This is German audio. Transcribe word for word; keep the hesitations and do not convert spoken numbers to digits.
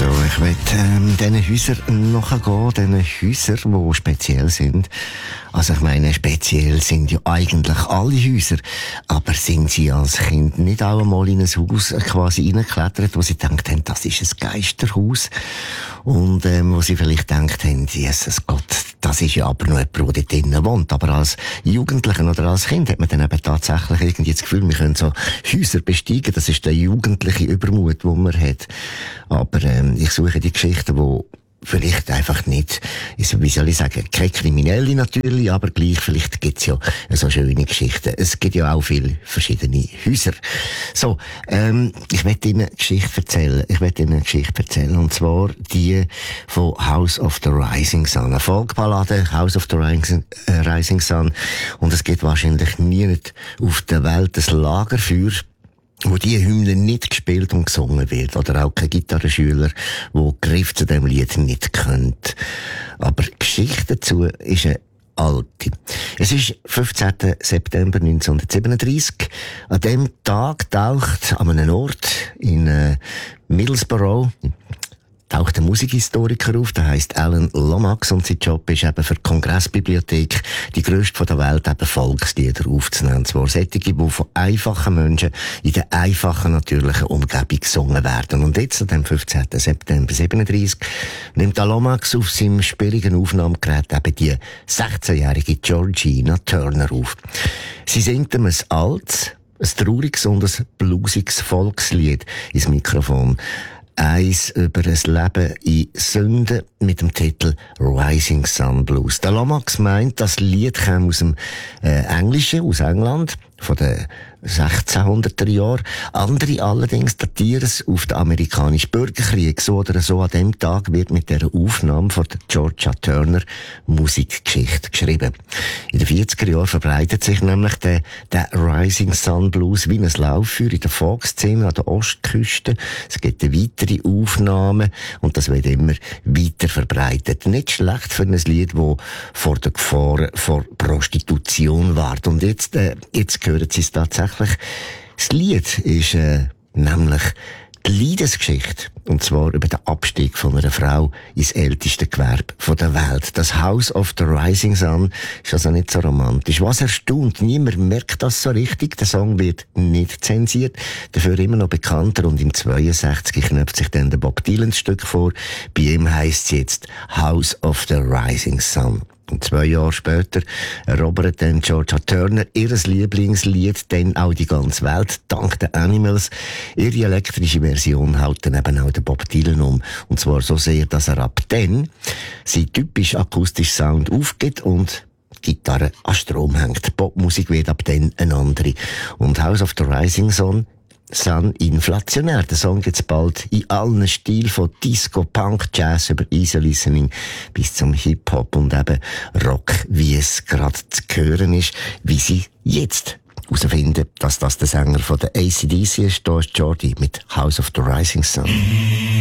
Also, ich will ähm, diesen Häusern nachgehen, diesen Häusern, die speziell sind. Also, ich meine, speziell sind ja eigentlich alle Häuser. Aber sind Sie als Kind nicht auch einmal in ein Haus quasi reingeklettert, wo Sie gedacht haben, das ist ein Geisterhaus? Und ähm, wo Sie vielleicht gedacht haben, Jesus Gott, das ist ja aber noch jemand, der dort drinnen wohnt. Aber als Jugendlicher oder als Kind hat man dann eben tatsächlich irgendwie das Gefühl, wir können so Häuser besteigen. Das ist der jugendliche Übermut, den man hat. Aber ähm, ich suche die Geschichten, die vielleicht einfach nicht, wie soll ich sagen, keine Kriminelle natürlich, aber gleich, vielleicht gibt's ja so schöne Geschichten. Es gibt ja auch viele verschiedene Häuser. So, ähm, ich werde Ihnen eine Geschichte erzählen. Ich werde Ihnen eine Geschichte erzählen, und zwar die von House of the Rising Sun. Eine Folkballade, House of the Rising, äh, Rising Sun. Und es gibt wahrscheinlich nie auf der Welt ein Lagerfeuer, wo die Hymne nicht gespielt und gesungen wird. Oder auch kein Gitarrenschüler, der Griff zu dem Lied nicht kennt. Aber die Geschichte dazu ist eine alte. Es ist fünfzehnten September neunzehnhundertsiebenunddreissig. An dem Tag taucht an einem Ort in äh, Middlesbrough taucht ein Musikhistoriker auf, der heisst Alan Lomax, und sein Job ist eben für die Kongressbibliothek, die grösste der Welt, eben Volkslieder aufzunehmen. Und zwar solche, die von einfachen Menschen in der einfachen, natürlichen Umgebung gesungen werden. Und jetzt, an dem fünfzehnten September siebenunddreissig, nimmt der Lomax auf seinem sperrigen Aufnahmegerät eben die sechzehnjährige Georgina Turner auf. Sie singt ihm ein altes, ein trauriges und ein bluesiges Volkslied ins Mikrofon. Eins über ein Leben in Sünde mit dem Titel Rising Sun Blues. Der Lomax meint, das Lied kam aus dem äh, Englischen, aus England, von den sechzehnhunderter Jahren. Andere allerdings datieren es auf den amerikanischen Bürgerkrieg. So oder so an dem Tag wird mit dieser Aufnahme von der Georgia Turner Musikgeschichte geschrieben. In den vierziger Jahren verbreitet sich nämlich der, der Rising Sun Blues wie ein Lauffeuer in der Folkszene an der Ostküste. Es gibt weitere Aufnahmen und das wird immer weiter verbreitet. Nicht schlecht für ein Lied, das vor der Gefahr vor Prostitution warnt. Und jetzt, äh, jetzt hören Sie es tatsächlich. Das Lied ist äh, nämlich die Liebesgeschichte, und zwar über den Abstieg von einer Frau ins älteste Gewerbe von der Welt. Das House of the Rising Sun ist also nicht so romantisch. Was erstaunt, niemand merkt das so richtig. Der Song wird nicht zensiert, dafür immer noch bekannter, und im zweiundsechzig knöpft sich dann der Bob Dylan das Stück vor. Bei ihm heisst es jetzt House of the Rising Sun. Und zwei Jahre später erobert dann Georgia Turner ihr Lieblingslied, dann auch die ganze Welt, dank den Animals. Ihre elektrische Version haut dann eben auch den Bob Dylan um. Und zwar so sehr, dass er ab dann sein typisch akustischer Sound aufgibt und die Gitarre an Strom hängt. Die Popmusik wird ab dann eine andere. Und House of the Rising Sun Sun inflationär. Der Song gibt's bald in allen Stilen, von Disco, Punk, Jazz über Easy Listening bis zum Hip-Hop und eben Rock, wie es gerade zu hören ist, wie sie jetzt herausfinden, dass das der Sänger von der A C D C ist. Da ist Jordi mit House of the Rising Sun.